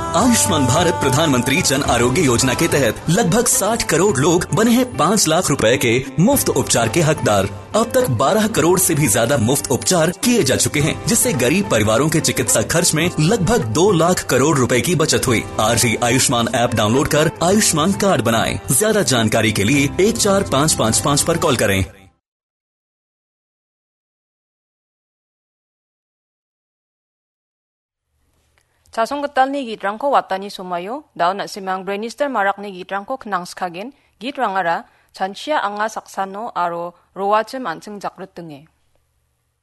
आयुष्मान भारत प्रधानमंत्री जन आरोग्य योजना के तहत लगभग 60 करोड़ लोग बने हैं 5 लाख रुपए के मुफ्त उपचार के हकदार। अब तक 12 करोड़ से भी ज्यादा मुफ्त उपचार किए जा चुके हैं, जिससे गरीब परिवारों के चिकित्सा खर्च में लगभग 2 लाख करोड़ रुपए की बचत हुई। आज ही आयुष्मान ऐप डाउनलोड कर आयुष्मान कार्ड बनाएं। ज्यादा जानकारी के लिए 14555 पर कॉल करें। 자송긋tal ni gitrangko watani sumayo daw na simang Brenister marak ni gitrangko knangskagin gitrangara chanchia anga saksano aro roachem ancheng jakrut 등에